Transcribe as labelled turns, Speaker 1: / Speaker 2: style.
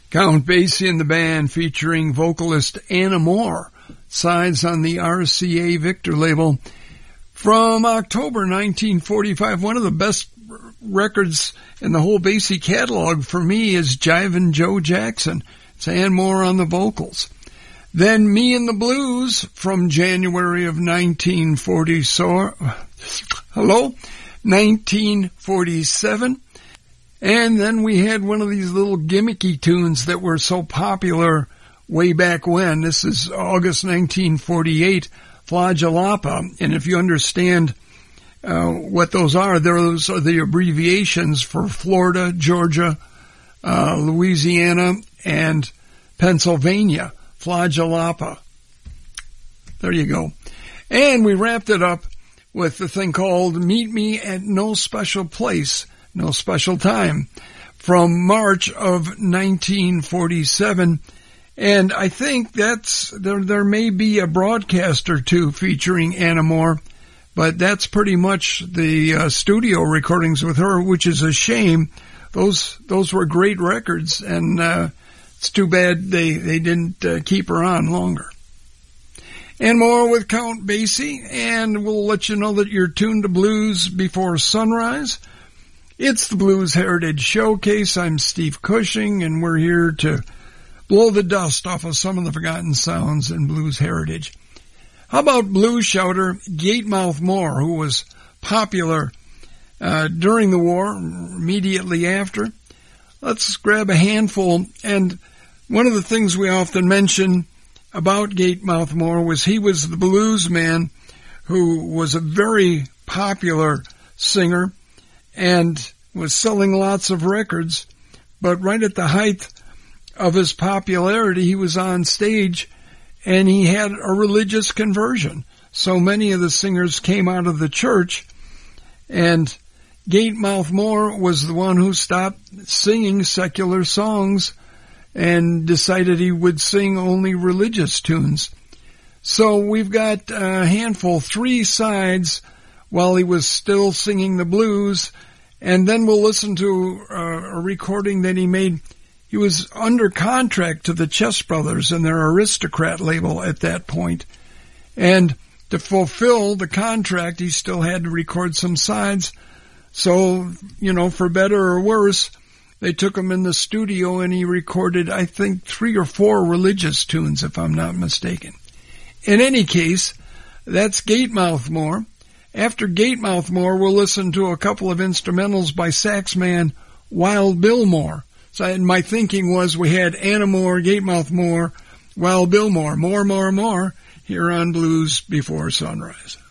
Speaker 1: Count Basie and the Band featuring vocalist Anna Moore, sides on the RCA Victor label from October 1945. One of the best records in the whole Basie catalog for me is Jivin' Joe Jackson. It's Ann Moore on the vocals. Then Me and the Blues from January of 1947. And then we had one of these little gimmicky tunes that were so popular way back when. This is August 1948, Flagelapa. And if you understand what those are the abbreviations for Florida, Georgia, Louisiana, and Pennsylvania. Flagelapa. There you go. And we wrapped it up with the thing called Meet Me at No Special Place, No Special Time, from March of 1947. And I think there may be a broadcast or two featuring Anna Moore, but that's pretty much the studio recordings with her, which is a shame. Those were great records, and it's too bad they didn't keep her on longer. And more with Count Basie, and we'll let you know that you're tuned to Blues Before Sunrise. It's the Blues Heritage Showcase. I'm Steve Cushing, and we're here to blow the dust off of some of the forgotten sounds in blues heritage. How about blues shouter Gatemouth Moore, who was popular during the war, immediately after? Let's grab a handful. And one of the things we often mention about Gatemouth Moore was he was the blues man who was a very popular singer and was selling lots of records. But right at the height of his popularity, he was on stage and he had a religious conversion. So many of the singers came out of the church, and Gatemouth Moore was the one who stopped singing secular songs and decided he would sing only religious tunes. So we've got a handful, 3 sides while he was still singing the blues, and then we'll listen to a recording that he made. He was under contract to the Chess Brothers and their Aristocrat label at that point. And to fulfill the contract, he still had to record some sides. So, for better or worse, they took him in the studio and he recorded, I think, 3 or 4 religious tunes, if I'm not mistaken. In any case, that's Gatemouth Moore. After Gatemouth Moore, we'll listen to a couple of instrumentals by saxman Wild Bill Moore. So my thinking was we had Anna Moore, Gatemouth Moore, Wild Bill Moore, more, here on Blues Before Sunrise.